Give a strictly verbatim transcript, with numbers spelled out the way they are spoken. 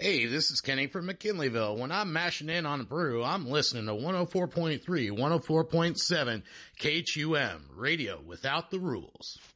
Hey, this is Kenny from McKinleyville. When I'm mashing in on a brew, I'm listening to one oh four point three, one oh four point seven K H U M, radio without the rules.